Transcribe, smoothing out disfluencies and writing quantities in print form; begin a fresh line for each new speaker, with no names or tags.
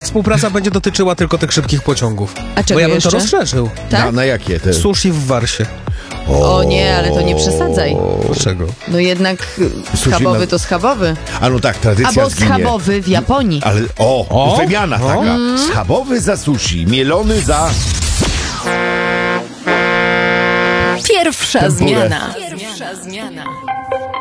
współpraca będzie dotyczyła tylko tych szybkich pociągów.
A czego
Bo ja bym
jeszcze?
to rozszerzył.
Tak?
Na jakie te?
Sushi w Warsie.
O nie, ale to nie przesadzaj.
Dlaczego?
No jednak
Sushi
schabowy
na-
to schabowy.
A no tak, tradycja
Albo
zginie.
schabowy w Japonii.
Ale wymiana taka. Schabowy za sushi, mielony za...
Pierwsza
Tempurę.
zmiana.